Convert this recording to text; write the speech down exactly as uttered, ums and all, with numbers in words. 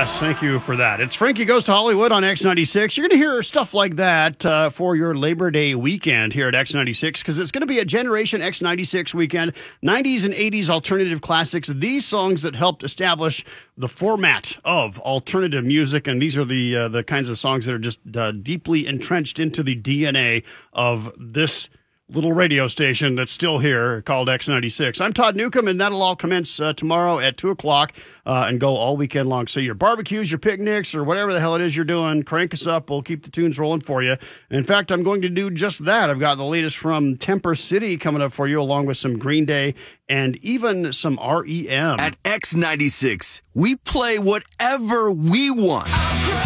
Yes, thank you for that. It's Frankie Goes to Hollywood on X ninety-six. You're going to hear stuff like that uh, for your Labor Day weekend here at X ninety-six because it's going to be a Generation X ninety-six weekend. nineties and eighties alternative classics. These songs that helped establish the format of alternative music, and these are the uh, the kinds of songs that are just uh, deeply entrenched into the D N A of this little radio station that's still here called X ninety-six. I'm Todd Newcomb, and that'll all commence uh, tomorrow at two o'clock uh, and go all weekend long. So your barbecues, your picnics, or whatever the hell it is you're doing, crank us up. We'll keep the tunes rolling for you. In fact, I'm going to do just that. I've got the latest from Temper City coming up for you, along with some Green Day and even some R E M. At X ninety-six, we play whatever we want.